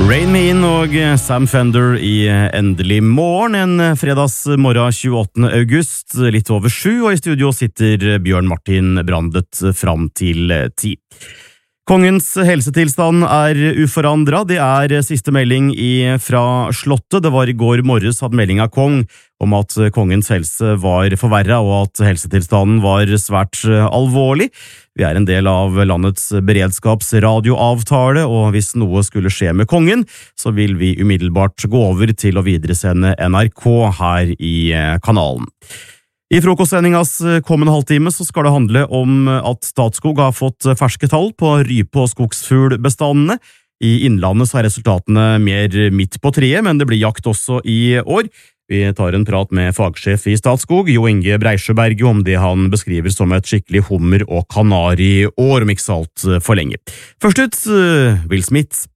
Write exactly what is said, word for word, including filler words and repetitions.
Rain Me In og Sam Fender i Endelig morgen, en fredagsmorgen tjueåttende august, litt over sju, og i studio sitter Bjørn Martin Brandet fram til ti. Kongens helsetilstand er uforandret. Det er siste melding i, fra Slottet. Det var i går morges at meldingen kom om at kongens helse var forverret og at helsetilstanden var svært alvorlig. Vi er en del av landets beredskapsradioavtale, og hvis noe skulle skje med kongen, så vil vi umiddelbart gå over til å videresende N R K her i kanalen. I frokostsendingas kommende halvtime så skal det handle om at Statskog har fått ferske tall på rype- og skogsfuglbestandene. I innlandet så er resultatene mer midt på treet, men det blir jakt også i år. Vi tar en prat med fagsjef i Statskog, Jo Inge Breisjøberget, om det han beskriver som et skikkelig hummer- og kanari-år, om ikke så alt for lenge. Først ut, Will Smith.